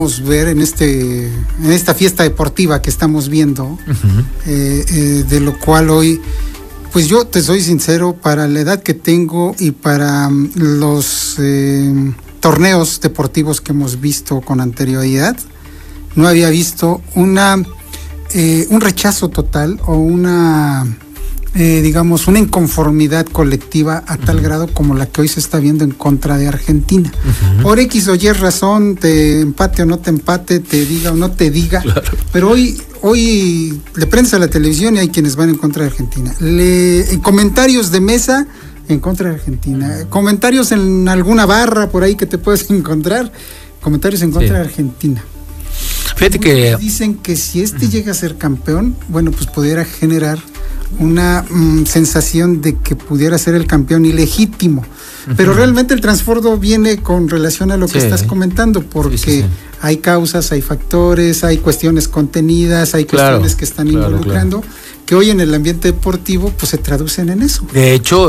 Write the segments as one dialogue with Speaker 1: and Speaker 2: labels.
Speaker 1: ver en esta fiesta deportiva que estamos viendo, de lo cual hoy, pues yo te soy sincero, para la edad que tengo y para los torneos deportivos que hemos visto con anterioridad, no había visto un rechazo total o una inconformidad colectiva a tal grado como la que hoy se está viendo en contra de Argentina. Por X o Y razón, te empate o no te empate, te diga o no te diga, claro. Pero hoy le prendes a la televisión y hay quienes van en contra de Argentina. En comentarios de mesa en contra de Argentina, comentarios en alguna barra por ahí que te puedes encontrar, comentarios en contra de Argentina.
Speaker 2: Fíjate que
Speaker 1: dicen que si llega a ser campeón, bueno, pues pudiera generar una sensación de que pudiera ser el campeón ilegítimo, pero realmente el trasfondo viene con relación a lo que estás comentando, porque hay causas, hay factores, hay cuestiones contenidas, hay cuestiones que están involucrando, que hoy en el ambiente deportivo pues se traducen en eso.
Speaker 2: De hecho,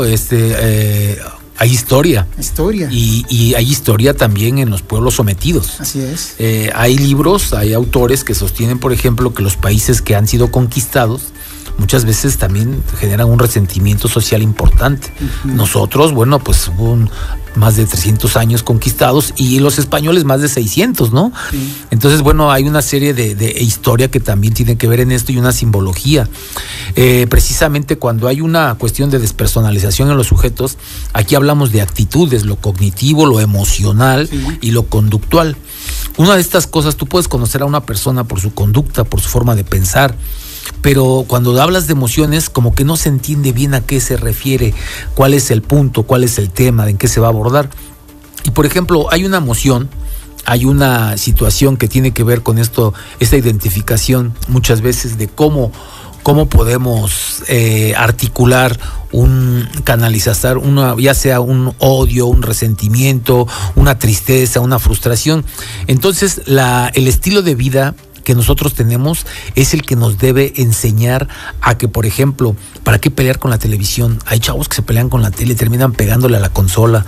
Speaker 2: hay historia. Y hay historia también en los pueblos sometidos.
Speaker 1: Así es.
Speaker 2: Hay libros, hay autores que sostienen, por ejemplo, que los países que han sido conquistados muchas veces también generan un resentimiento social importante. Nosotros, bueno, pues hubo más de 300 años conquistados y los españoles más de 600, ¿no? Sí. Entonces, bueno, hay una serie de historia que también tiene que ver en esto y una simbología. Precisamente cuando hay una cuestión de despersonalización en los sujetos, aquí hablamos de actitudes, lo cognitivo, lo emocional y lo conductual. Una de estas cosas, tú puedes conocer a una persona por su conducta, por su forma de pensar, pero cuando hablas de emociones como que no se entiende bien a qué se refiere, cuál es el punto, cuál es el tema, en qué se va a abordar. Y por ejemplo, hay una emoción, hay una situación que tiene que ver con esta identificación muchas veces de cómo podemos articular canalizar ya sea un odio, un resentimiento, una tristeza, una frustración. Entonces el estilo de vida que nosotros tenemos es el que nos debe enseñar a que, por ejemplo, ¿para qué pelear con la televisión? Hay chavos que se pelean con la tele, terminan pegándole a la consola,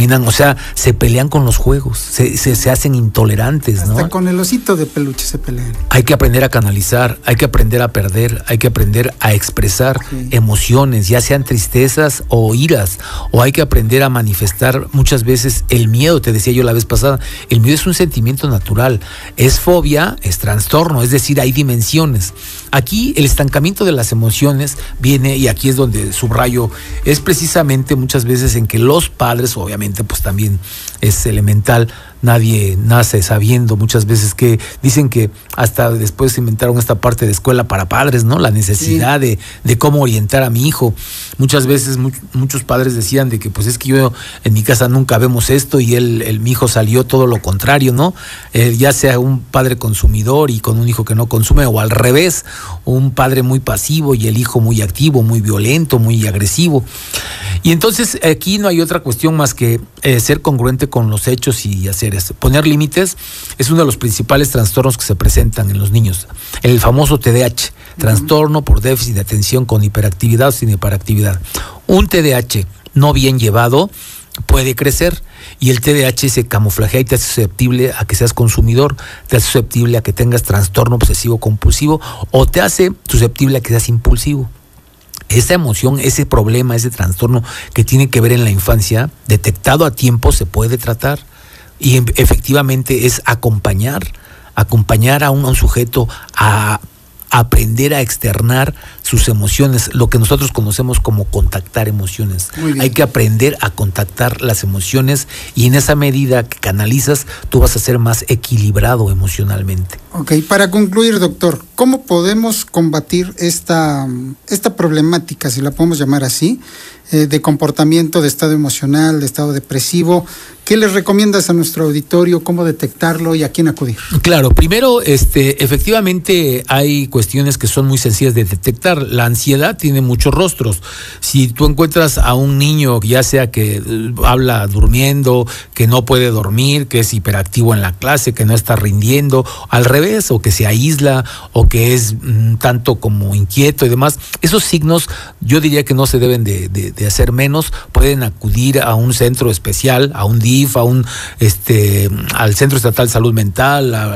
Speaker 2: se pelean con los juegos, se hacen intolerantes, ¿no?
Speaker 1: Hasta con el osito de peluche se pelean.
Speaker 2: Hay que aprender a canalizar, hay que aprender a perder, hay que aprender a expresar emociones, ya sean tristezas o iras, o hay que aprender a manifestar muchas veces el miedo. Te decía yo la vez pasada, el miedo es un sentimiento natural, es fobia, es trastorno, es decir, hay dimensiones. Aquí el estancamiento de las emociones viene, y aquí es donde subrayo, es precisamente muchas veces en que los padres, obviamente pues también es elemental, nadie nace sabiendo, muchas veces que dicen que hasta después inventaron esta parte de escuela para padres, ¿no? La necesidad de cómo orientar a mi hijo. Muchas veces muchos padres decían de que pues es que yo en mi casa nunca vemos esto y mi hijo salió todo lo contrario, ¿no? Ya sea un padre consumidor y con un hijo que no consume, o al revés, un padre muy pasivo y el hijo muy activo, muy violento, muy agresivo. Y entonces aquí no hay otra cuestión más que ser congruente con los hechos y hacer esto. Poner límites es uno de los principales trastornos que se presentan en los niños. El famoso TDAH, trastorno por déficit de atención con hiperactividad o sin hiperactividad. Un TDAH no bien llevado puede crecer, y el TDAH se camuflajea y te hace susceptible a que seas consumidor, te hace susceptible a que tengas trastorno obsesivo compulsivo, o te hace susceptible a que seas impulsivo. Esa emoción, ese problema, ese trastorno que tiene que ver en la infancia, detectado a tiempo, se puede tratar, y efectivamente es acompañar a un sujeto a aprender a externar sus emociones, lo que nosotros conocemos como contactar emociones. Hay que aprender a contactar las emociones, y en esa medida que canalizas, tú vas a ser más equilibrado emocionalmente.
Speaker 1: Ok, para concluir, doctor, ¿cómo podemos combatir esta problemática, si la podemos llamar así, de comportamiento, de estado emocional, de estado depresivo? ¿Qué les recomiendas a nuestro auditorio? ¿Cómo detectarlo y a quién acudir?
Speaker 2: Claro, primero, efectivamente hay cuestiones que son muy sencillas de detectar. La ansiedad tiene muchos rostros. Si tú encuentras a un niño, ya sea que habla durmiendo, que no puede dormir, que es hiperactivo en la clase, que no está rindiendo, al revés, o que se aísla, o que es tanto como inquieto y demás, esos signos yo diría que no se deben de hacer menos. Pueden acudir a un centro especial, a un DIF, al Centro Estatal de Salud Mental,